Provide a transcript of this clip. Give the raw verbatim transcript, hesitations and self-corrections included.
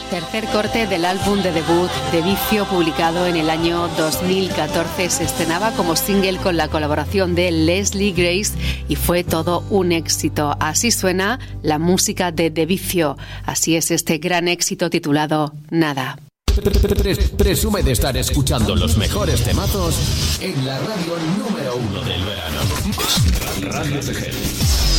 Tercer corte del álbum de debut de Vicio, publicado en el año dos mil catorce. Se estrenaba como single con la colaboración de Leslie Grace y fue todo un éxito. Así suena la música de De Vicio. Así es este gran éxito titulado Nada. Presume de estar escuchando los mejores temazos en la radio número uno del verano. Radio T G.